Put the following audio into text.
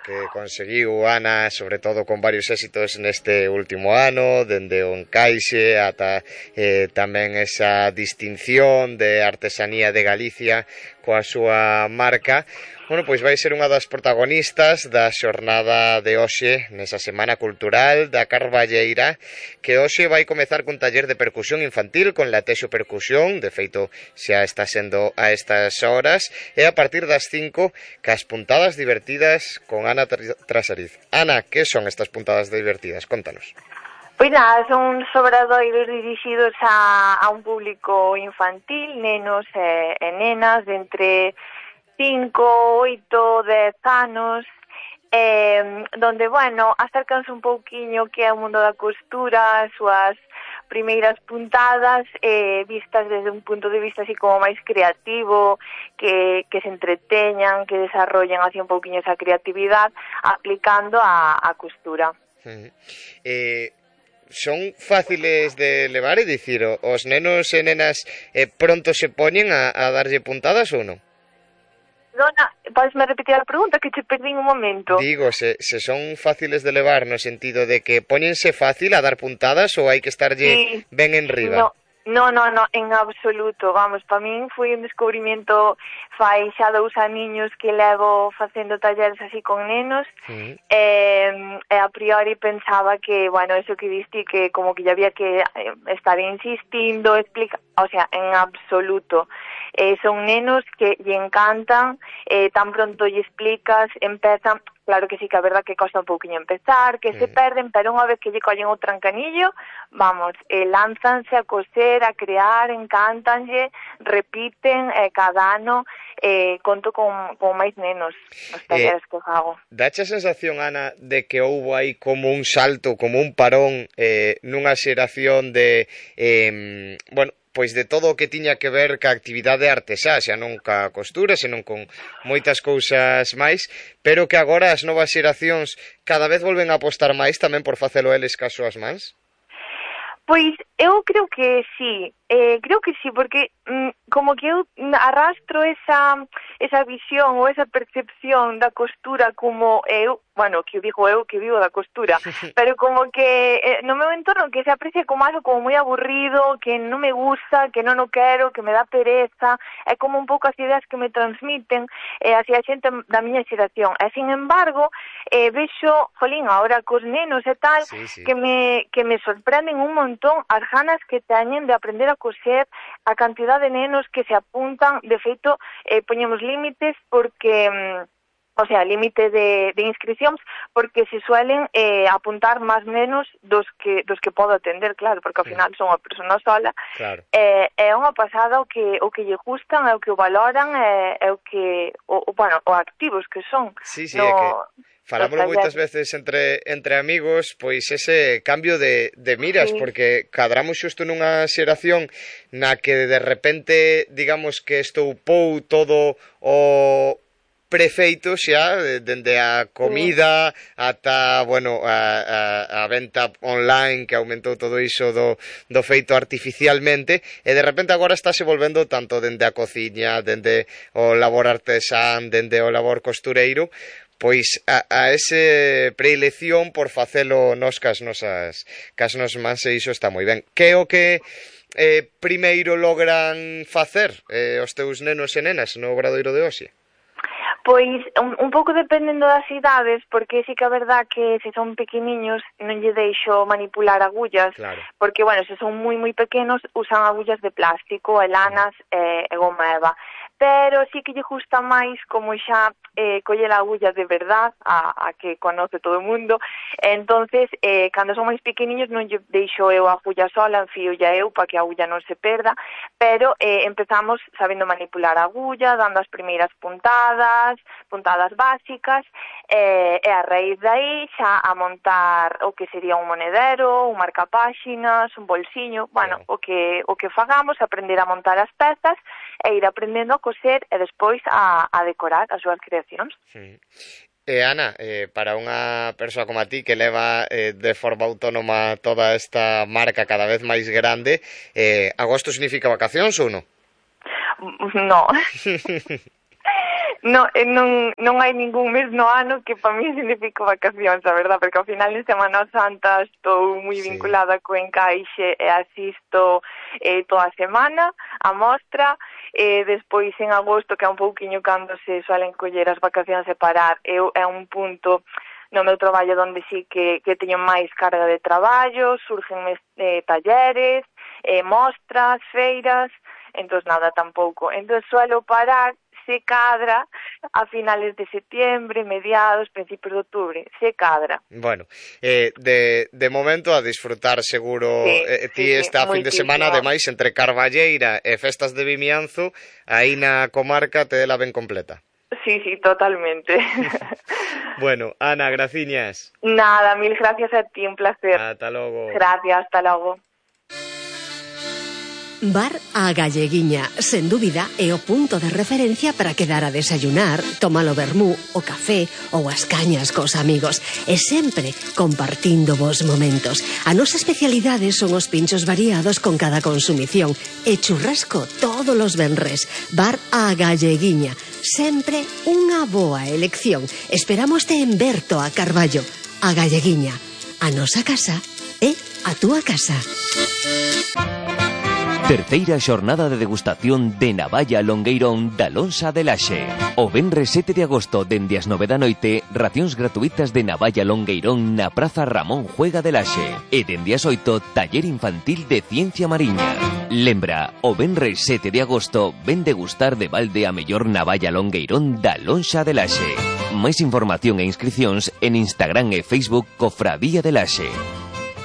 que conseguiu Ana, sobre todo con varios éxitos neste último ano, dende o encaixe ata tamén esa distinción de artesanía de Galicia coa súa marca. Bueno, pois vai ser unha das protagonistas da xornada de hoxe nesa Semana Cultural da Carballeira, que hoxe vai comezar cun taller de percusión infantil con Latexo Percusión, de feito xa está sendo a estas horas, e a partir das 5 cas puntadas divertidas con Ana Trasariz. Ana, que son estas puntadas divertidas? Contanos. Pois nada, son obradoiros dirixidos a un público infantil, nenos e nenas de entre 5, 8, 10 anos, donde, bueno, acércanse un pouquiño que é o mundo da costura, as súas primeiras puntadas, vistas desde un punto de vista así como máis creativo, que se entreteñan, que desarrollen así un pouquiño esa creatividade aplicando a costura. Son fáciles de levar, é dicir, os nenos e nenas pronto se poñen a darlle puntadas ou non? Dona, podesme repetir a pregunta que te perdín un momento? Digo, se son fáciles de levar no sentido de que póñense fácil a dar puntadas ou hai que estarlle ben enriba? No, en absoluto. Vamos, para min foi un descubrimento fai xa 2 aniños que levo facendo talleres así con nenos, e a priori pensaba que, bueno, eso que diste, que como que ya había que estar insistindo, explicar, o sea, en absoluto. Son nenos que lle encantan, tan pronto lle explicas, empezan. Claro que sí, que a verdad que costa un pouquinho empezar, que se perden, pero unha vez que lle collen o trancanillo, vamos, lánzanse a coser, a crear, encántanlle, repiten, cada ano conto con máis nenos nos talleres que fago. Dache a sensación, Ana, de que houbo aí como un salto, como un parón nunha xeración de, bueno, pois de todo o que tiña que ver ca actividade artesá, xa non ca costura, senón con moitas cousas máis, pero que agora as novas xeracións cada vez volven a apostar máis tamén por facelo eles cas súas mans? Pois eu creo que sí, porque como que eu arrastro esa visión ou esa percepción da costura como eu, bueno, que digo eu que vivo da costura, pero como que no meu entorno que se aprecia como algo como moi aburrido, que non me gusta, que non o quero, que me dá pereza, é como un pouco as ideas que me transmiten hacia a xente da miña xeración. E, sin embargo, vexo, jolín, ahora cos nenos e tal, que me sorprenden un montón as ganas que teñen de aprender a coser, a cantidad de nenos que se apuntan. De feito, poñemos límites porque... O sea, límite de inscricións, porque se suelen apuntar máis nenos dos que podo atender, claro, porque ao final son unha persona sola. Claro. É unha pasada o que lle gustan, é o que o valoran, é o que, bueno, o activos que son. Sí, é que falamos moitas veces entre amigos, pois ese cambio de miras, porque cadramos xusto nunha xeración na que de repente, digamos que estoupou todo o prefeito xa, dende a comida ata, bueno, a venta online que aumentou todo iso do feito artificialmente, e de repente agora estáse volvendo tanto dende a cociña, dende o labor artesán, dende o labor costureiro, pois a ese preelección por facelo nos cas nosas mans, e iso está moi ben. Que o que primeiro logran facer os teus nenos e nenas no obradoiro de hoxe? Pois un pouco dependendo das idades, porque sí que é verdad que se son pequeniños non lle deixo manipular agullas, claro. Porque, bueno, se son moi pequenos usan agullas de plástico, lanas e goma eva. Pero sí que lle gusta máis como xa colle a agulla de verdad, a que conoce todo o mundo. Entonces, cando son máis pequeniños non lle deixo eu a agulla sola, enfío ya eu para que a agulla non se perda, pero empezamos sabendo manipular a agulla, dando as primeiras puntadas básicas, e a raíz de aí xa a montar o que sería un monedero, un marcapáxinas, un bolsiño, bueno, o que fagamos, aprender a montar as pezas e ir aprendendo a coser e despois a decorar as súas creacións. Sí. Ana, para unha persoa como a ti que leva de forma autónoma toda esta marca cada vez máis grande, agosto significa vacacións ou non? No. non hai ningún mes no ano que para mí significa vacacións, a verdad, porque ao final en Semana Santa estou moi vinculada co encaixe e asisto toda a semana a mostra, despois en agosto, que é un pouquiño cando se suelen coller as vacacións e parar, é un punto no meu traballo onde sí que teño máis carga de traballo, surgen talleres, mostras, feiras, entón nada, tampouco. Entón suelo parar, se cadra, a finales de setembro, mediados, principios de outubro, se cadra. Bueno, de momento a disfrutar seguro, ti esta fin de semana, ademais, entre Carballeira e festas de Vimianzo, aí na comarca te dela ben completa. Sí, totalmente. Bueno, Ana, graciñas. Nada, mil gracias a ti, un placer. Ata logo. Gracias, hasta logo. Bar A Galleguiña, sen dúbida, é o punto de referencia para quedar a desayunar, tomar o vermú, o café ou as cañas cos amigos, e sempre compartindo vos momentos. A nosa especialidade son os pinchos variados con cada consumición e churrasco todos os venres. Bar A Galleguiña, sempre unha boa elección. Esperámoste en Berto a Carballo. A Galleguiña, a nosa casa é a túa casa. Terceira xornada de degustación de Navalla Longueirón da Lonxa de Laxe. O venres 7 de agosto, dende as 9 da noite, racións gratuitas de Navalla Longueirón na Praza Ramón Juega de Laxe. E dende as 8, taller infantil de ciencia mariña. Lembra, o venres 7 de agosto, ven degustar de balde a mellor Navalla Longueirón da Lonxa de Laxe. Máis información e inscricións en Instagram e Facebook Cofradía de Laxe.